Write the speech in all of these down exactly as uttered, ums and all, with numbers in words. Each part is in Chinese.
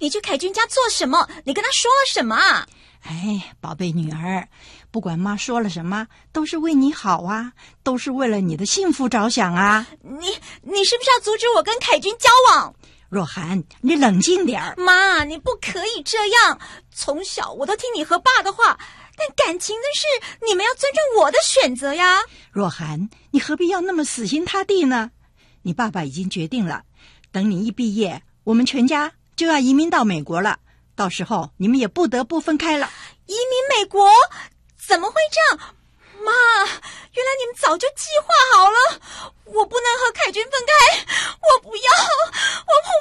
你去凯君家做什么？你跟他说了什么啊？ 哎，宝贝女儿，不管妈说了什么，都是为你好啊，都是为了你的幸福着想啊。 你你是不是要阻止我跟凯君交往？ 若涵，你冷静点儿。 妈，你不可以这样。从小我都听你和爸的话，但感情的事你们要尊重我的选择呀。 若涵，你何必要那么死心塌地呢？你爸爸已经决定了，等你一毕业，我们全家就要移民到美国了，到时候你们也不得不分开了。 移民美国？怎么会这样？妈，原来你们早就计划好了。我不能和凯君分开，我不要，我不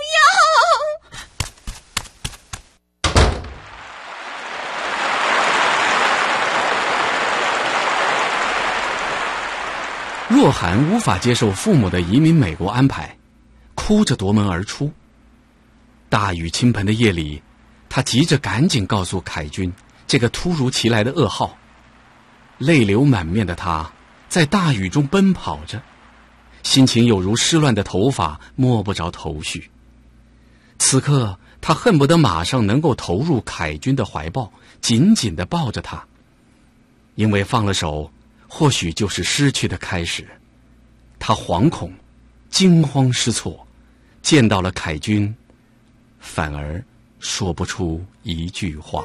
要。若涵无法接受父母的移民美国安排，哭着夺门而出。大雨倾盆的夜里，他急着赶紧告诉凯君这个突如其来的噩耗。泪流满面的他在大雨中奔跑着，心情有如湿乱的头发，摸不着头绪。此刻他恨不得马上能够投入凯君的怀抱，紧紧地抱着他，因为放了手，或许就是失去的开始。他惶恐，惊慌失措，见到了凯君，反而说不出一句话。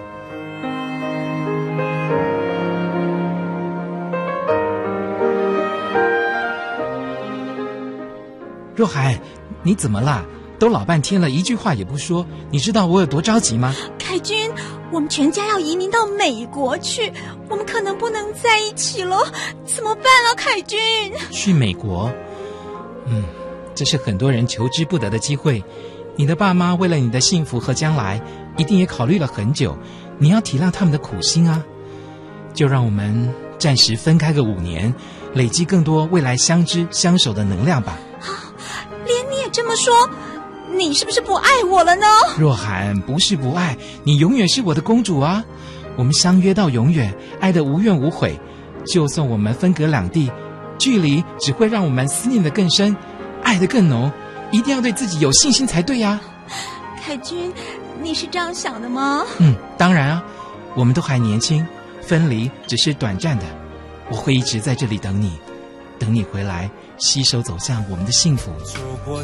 若涵，你怎么啦？都老半天了，一句话也不说，你知道我有多着急吗？ 凯君，我们全家要移民到美国去，我们可能不能在一起了，怎么办啊，凯君？ 去美国？嗯，这是很多人求之不得的机会。你的爸妈为了你的幸福和将来，一定也考虑了很久，你要体谅他们的苦心啊。就让我们暂时分开个五年，累积更多未来相知相守的能量吧。 连你也这么说，你是不是不爱我了呢？ 若涵，不是不爱，你永远是我的公主啊！我们相约到永远，爱得无怨无悔。就算我们分隔两地，距离只会让我们思念得更深，爱得更浓。一定要对自己有信心才对呀、啊！ 凯君，你是这样想的吗？ 嗯，当然啊，我们都还年轻，分离只是短暂的。我会一直在这里等你，等你回来，携手走向我们的幸福。